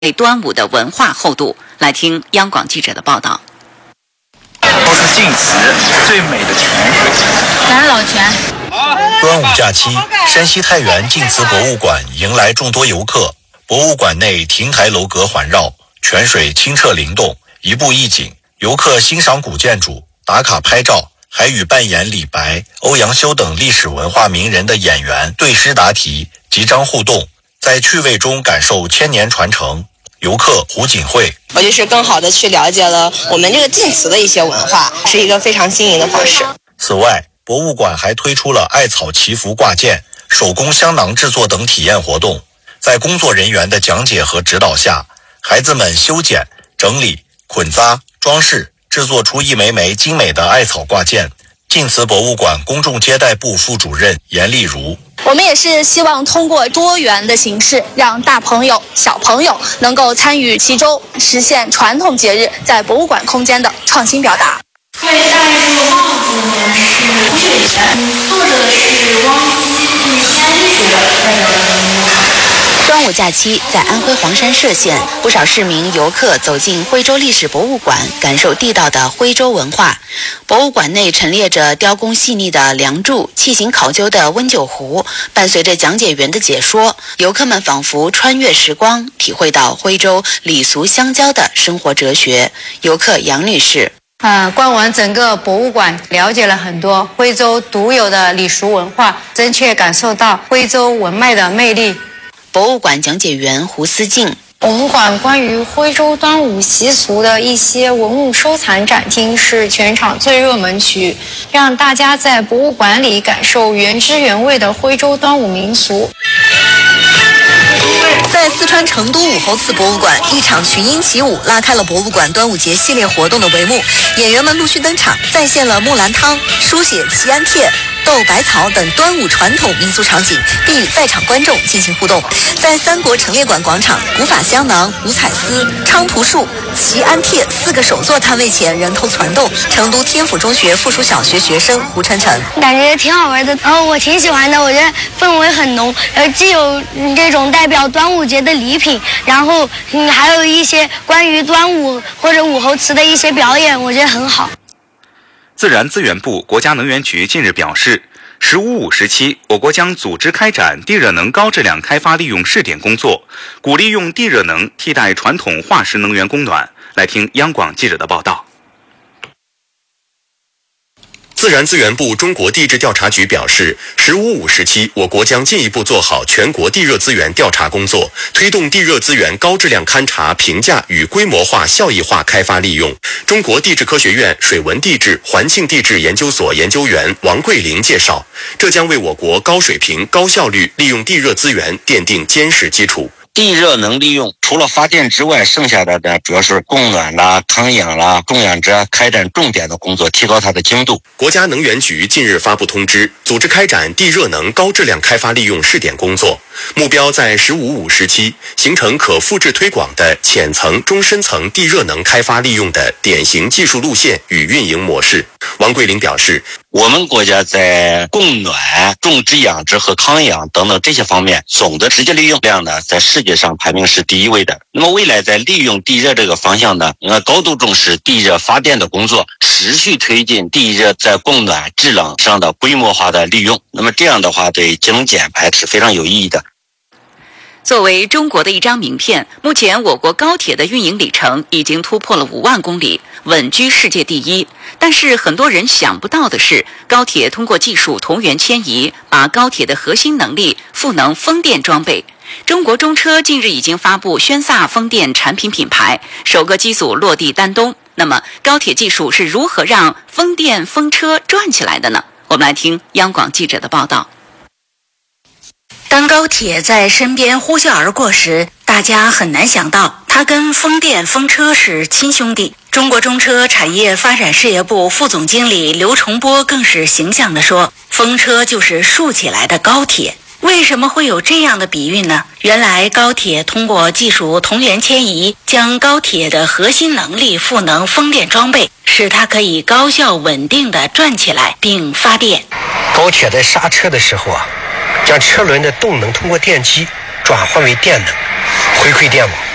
端午的文化厚度。来听央广记者的报道。 都是晋祠最美的泉水。 南老泉。 端午假期，山西太原晋祠博物馆迎来众多游客。博物馆内亭台楼阁环绕，泉水清澈灵动，一步一景。游客欣赏古建筑，打卡拍照，还与扮演李白、欧阳修等历史文化名人的演员对诗答题，集章互动，在趣味中感受千年传承。游客胡锦慧， 我就是更好的去了解了我们这个晋祠的一些文化，是一个非常新颖的方式。 此外，博物馆还推出了艾草祈福挂件、手工香囊制作等体验活动。在工作人员的讲解和指导下，孩子们修剪、整理、捆扎、装饰，制作出一枚枚精美的艾草挂件。晋祠博物馆公众接待部副主任严丽如， 我们也是希望通过多元的形式，让大朋友、小朋友能够参与其中，实现传统节日在博物馆空间的创新表达。 会戴这个帽子呢是胡雪岩，做的是汪西山水的端午假期，在安徽黄山歙县，不少市民游客走进徽州历史博物馆，感受地道的徽州文化。博物馆内陈列着雕工细腻的梁柱、器型考究的温酒壶，伴随着讲解员的解说，游客们仿佛穿越时光，体会到徽州礼俗相交的生活哲学。游客杨女士， 逛完整个博物馆，了解了很多徽州独有的礼俗文化，真切感受到徽州文脉的魅力。 博物馆讲解员胡思静， 我们馆关于徽州端午习俗的一些文物收藏展厅是全场最热门区，让大家在博物馆里感受原汁原味的徽州端午民俗。 在四川成都武侯祠博物馆，一场群英起舞拉开了博物馆端午节系列活动的帷幕。演员们陆续登场，再现了木兰汤、书写祈安帖、斗百草等端午传统民俗场景，并与在场观众进行互动。在三国陈列馆广场，古法香囊、五彩丝、菖蒲树、祈安帖4个手作摊位前人头攒动。成都天府中学附属小学学生胡晨晨， 感觉挺好玩的，我挺喜欢的，我觉得氛围很浓，既有这种代表端午节的礼品，然后还有一些关于端午或者武侯祠的一些表演，我觉得很好。 自然资源部、国家能源局近日表示，“15-5”时期，我国将组织开展地热能高质量开发利用试点工作，鼓励用地热能替代传统化石能源供暖。来听央广记者的报道。 自然资源部中国地质调查局表示，“15-5”时期，我国将进一步做好全国地热资源调查工作，推动地热资源高质量勘查、评价与规模化、效益化开发利用。中国地质科学院水文地质环境地质研究所研究员王桂玲介绍，这将为我国高水平、高效率利用地热资源奠定坚实基础。 地热能利用除了发电之外，剩下的呢主要是供暖啦、康养啦、供养者开展重点的工作，提高它的精度。 国家能源局近日发布通知，组织开展地热能高质量开发利用试点工作，目标在“15-5”时期形成可复制推广的浅层、中深层地热能开发利用的典型技术路线与运营模式。王桂玲表示， 我们国家在供暖、种植养殖和康养等等这些方面，总的直接利用量呢，在世界上排名是第1位的。那么未来在利用地热这个方向呢，高度重视地热发电的工作，持续推进地热在供暖、制冷上的规模化的利用。那么这样的话，对节能减排是非常有意义的。 作为中国的一张名片，目前我国高铁的运营里程已经突破了5万公里，稳居世界第一。但是很多人想不到的是，高铁通过技术同源迁移，把高铁的核心能力赋能风电装备。中国中车近日已经发布轩萨风电产品品牌，首个机组落地丹东。那么高铁技术是如何让风电风车转起来的呢？我们来听央广记者的报道。当高铁在身边呼啸而过时，大家很难想到它跟风电风车是亲兄弟。中国中车产业发展事业部副总经理刘崇波更是形象地说，风车就是竖起来的高铁。为什么会有这样的比喻呢？原来高铁通过技术同源迁移，将高铁的核心能力赋能风电装备，使它可以高效稳定地转起来并发电。 高铁在刹车的时候将车轮的动能通过电机转换为电能，回馈电网。